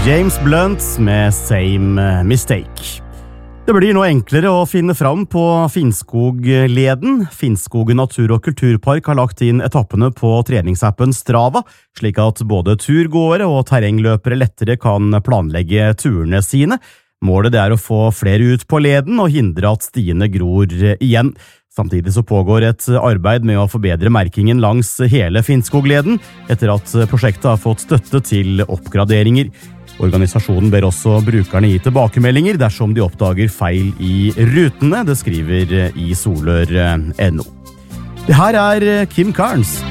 James Blunt med Same Mistake. Det blir nå enklere å finne fram på Finnskogleden. Finnskog natur- og kulturpark har lagt inn etappene på treningsappen Strava, slik at både turgåere og terrengløpere lettere kan planlegge turene sine. Målet er å få flere ut på leden og hindre at stiene gror igjen. Samtidig så pågår et arbeid med å forbedre merkingen langs hele Finnskogleden, etter at prosjektet har fått støtte til oppgraderinger. Organisasjonen ber også brukerne gi tilbakemeldinger dersom de oppdager feil i rutene, det skriver i Solør.no. Det her er Kim Carnes.